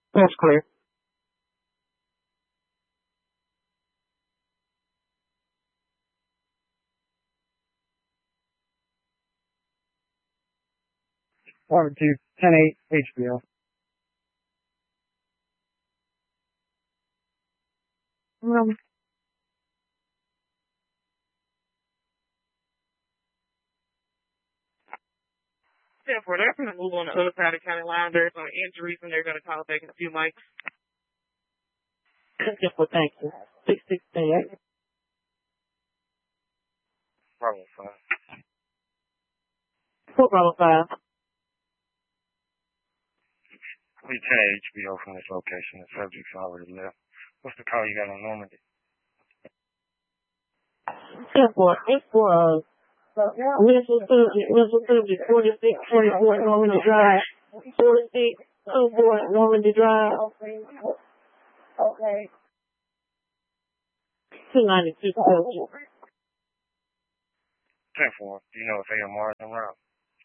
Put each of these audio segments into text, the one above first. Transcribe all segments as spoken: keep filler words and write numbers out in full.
That's clear. Part two, ten eight, H B O. Um, Yeah, for they're going to move on the other side of county line. There's some injuries, and they're going to call back in a few mics. yeah, well, thank you. Six sixteen eight. Bravo five. Foot Bravo five. We ten H B O from this location. The subject's already left. What's the call you got on Normandy? ten four. It's for, uh, Winston Thursday, Winston Thursday, forty-six twenty-four Normandy Drive. forty-six twenty-four Normandy Drive. Okay. Okay. two ninety-two. ten four. Do you know if A M R is en route?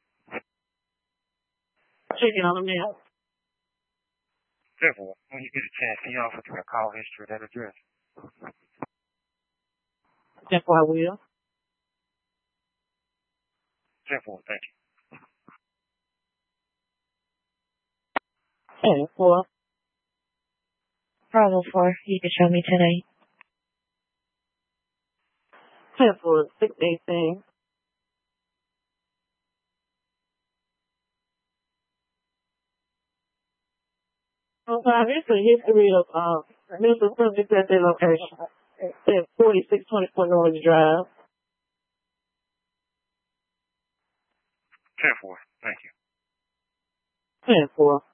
Checking on them now. ten four. When you get a chance, can you offer through a call history of that address? ten four, I will. ten four. Thank you. ten four. Bravo four. You can show me today. ten four, six eighteen. Okay, this is a history of, uh, Mister Subject at their location. At forty-six twenty-four Normandy Drive. ten four. Thank you. ten four.